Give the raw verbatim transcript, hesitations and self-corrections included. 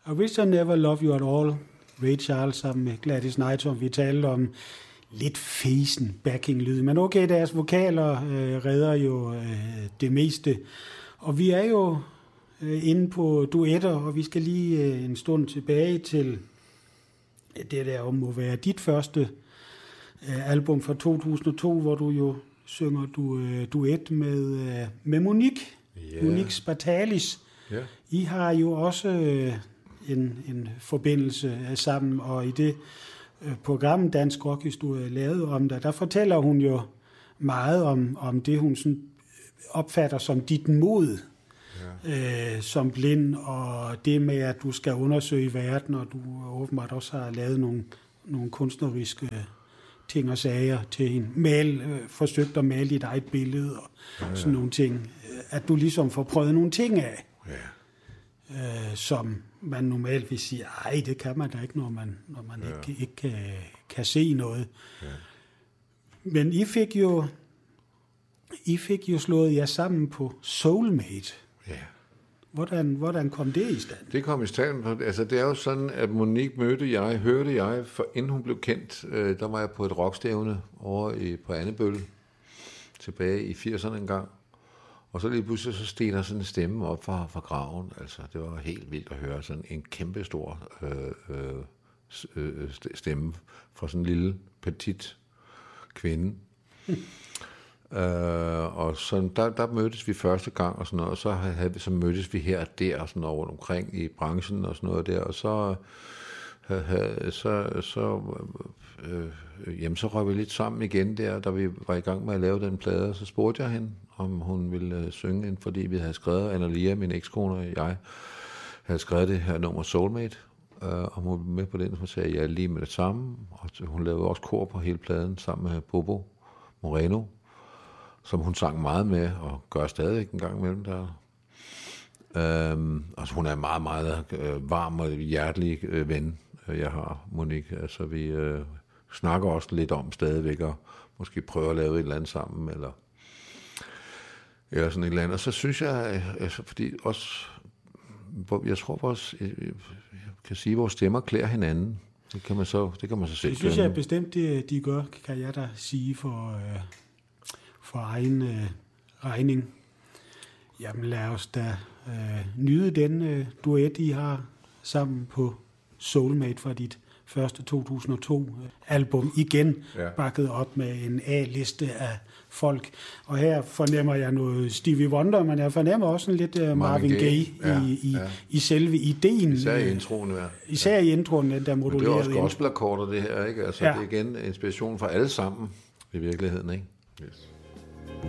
I Wish I Never Love You At All, Ray Charles sammen med Gladys Knight, som vi talte om, lidt fesen backing-lyd. Men okay, deres vokaler øh, redder jo øh, det meste. Og vi er jo øh, inde på duetter, og vi skal lige øh, en stund tilbage til det der må være dit første øh, album fra to tusind og to, hvor du jo synger du, øh, duet med, øh, med Monique. Yeah. Monique Spartalis. Yeah. I har jo også øh, en, en forbindelse sammen, og i det øh, program Dansk Rockhistorie lavet om dig, der fortæller hun jo meget om, om det, hun sådan opfatter som dit mod, yeah. øh, som blind, og det med, at du skal undersøge verden, og du åbenbart også har lavet nogle, nogle kunstneriske ting og sager til hende. Mal, øh, forsøgt at male dit eget billede, og ja, ja. sådan nogle ting. At du ligesom får prøvet nogle ting af, ja. øh, som man normalt vil sige, ej, det kan man da ikke, når man, når man ja. ikke, ikke kan, kan se noget. Ja. Men I fik jo I fik jo slået jer sammen på Soulmate. Ja. Hvordan, hvordan kom det i stand? Det kom i stand. Altså, det er jo sådan, at Monique mødte jeg, hørte jeg, for inden hun blev kendt, øh, der var jeg på et rockstævne over i, på Annebølle, tilbage i firserne engang. Og så lige pludselig så steg der sådan en stemme op fra, fra graven. Altså, det var helt vildt at høre sådan en kæmpe stor øh, øh, stemme fra sådan en lille, petit kvinde. Hmm. Uh, og så der, der mødtes vi første gang og sådan noget, og så, havde vi, så mødtes vi her og der og sådan noget rundt omkring i branchen og sådan noget der, og så havde, så, så øh, jamen, så røg vi lidt sammen igen der, da vi var i gang med at lave den plade, og så spurgte jeg hende, om hun ville uh, synge ind, fordi vi havde skrevet, Anna-Lia, min ekskone og jeg, havde skrevet det her nummer Soulmate, uh, og hun var med på den, så sagde jeg lige med det samme, og hun lavede også kor på hele pladen sammen med Bobo Moreno, som hun sang meget med, og gør stadig en gang imellem der. Øhm, altså hun er en meget, meget øh, varm og hjertelig øh, ven, jeg har, Monique. Altså vi øh, snakker også lidt om stadigvæk, og måske prøver at lave et eller andet sammen, eller, eller sådan et eller andet. Og så synes jeg, altså, fordi også, jeg tror vores, jeg kan sige, at vores stemmer klæder hinanden. Det kan man så, det kan man så selv. Det synes jeg bestemt, det de gør, kan jeg da sige for... Øh for egen øh, regning. Jamen lad os da øh, nyde den øh, duet, I har sammen på Soulmate fra dit første to tusind og to album. Igen ja. bakket op med en A-liste af folk. Og her fornemmer jeg noget Stevie Wonder, men jeg fornemmer også en lidt uh, Marvin Gaye, Gaye ja, i, i, ja. i selve ideen. Især i introen, ja. Især ja. i introen, der moduleret. Det er også gospel-akkorder, det her, ikke? Altså, ja. det er igen inspiration for alle sammen i virkeligheden, ikke? Yes.